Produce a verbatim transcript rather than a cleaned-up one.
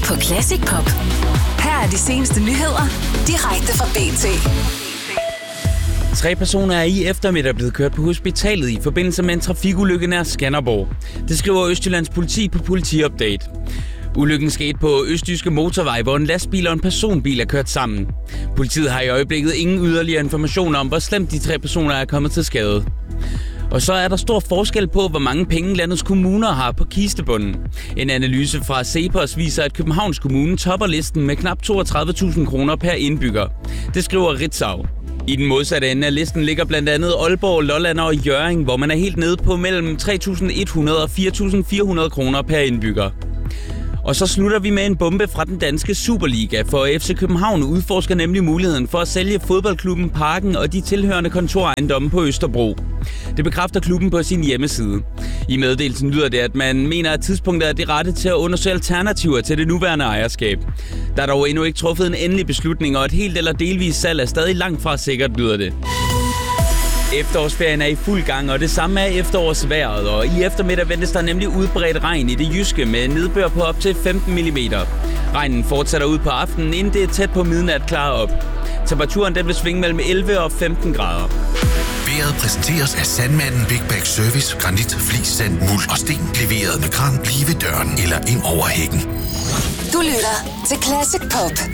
på Classic Pop. Her er de seneste nyheder, direkte fra B T. Tre personer er i eftermiddag blevet kørt på hospitalet i forbindelse med en trafikulykke nær Skanderborg. Det skriver Østjyllands politi på Politiupdate. Ulykken skete på Østjyske Motorvej, hvor en lastbil og en personbil er kørt sammen. Politiet har i øjeblikket ingen yderligere information om, hvor slemt de tre personer er kommet til skade. Og så er der stor forskel på, hvor mange penge landets kommuner har på kistebunden. En analyse fra CEPOS viser, at Københavns Kommune topper listen med knap toogtredive tusind kroner per indbygger. Det skriver Ritzau. I den modsatte ende af listen ligger blandt andet Aalborg, Lolland og Hjørring, hvor man er helt nede på mellem tre tusind et hundrede og fire tusind fire hundrede kroner per indbygger. Og så slutter vi med en bombe fra den danske Superliga, for F C København udforsker nemlig muligheden for at sælge fodboldklubben Parken og de tilhørende kontorejendomme på Østerbro. Det bekræfter klubben på sin hjemmeside. I meddelelsen lyder det, at man mener, at tidspunktet er det rette til at undersøge alternativer til det nuværende ejerskab. Der er dog endnu ikke truffet en endelig beslutning, og et helt eller delvis salg er stadig langt fra sikkert, lyder det. Efterårsferien er i fuld gang, og det samme er efterårsvejret, og i eftermiddag ventes der nemlig udbredt regn i det jyske med nedbør på op til femten millimeter. Regnen fortsætter ud på aftenen, inden det er tæt på midnat klarer op. Temperaturen den vil svinge mellem elleve og femten grader. Vejret præsenteres af Sandmanden Big Bag Service, granit, flis, sand, muld og sten. Leveret med kran lige ved døren eller ind over hækken. Du lytter til Classic Pop.